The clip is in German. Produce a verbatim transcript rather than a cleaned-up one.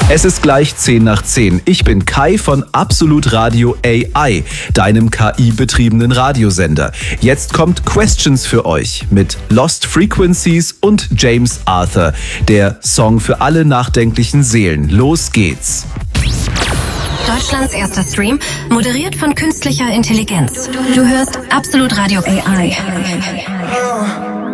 Es ist gleich zehn nach zehn. Ich bin Kai von Absolut Radio A I, deinem K I-betriebenen Radiosender. Jetzt kommt Questions für euch mit Lost Frequencies und James Arthur, der Song für alle nachdenklichen Seelen. Los geht's. Deutschlands erster Stream, moderiert von künstlicher Intelligenz. Du hörst Absolut Radio A I.